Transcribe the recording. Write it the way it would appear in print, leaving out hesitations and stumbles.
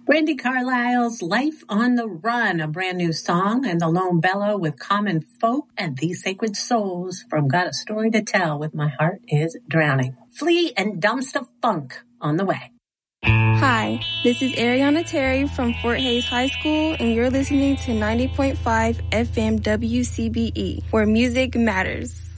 Brandy Carlisle's Life on the Run, a brand new song, and The Lone Bellow with Common Folk, and These Sacred Souls from Got a Story to Tell with My Heart is Drowning. Flea and Dumpster Funk on the way. Hi, this is Ariana Terry from Fort Hays High School, and you're listening to 90.5 FM WCBE, where music matters.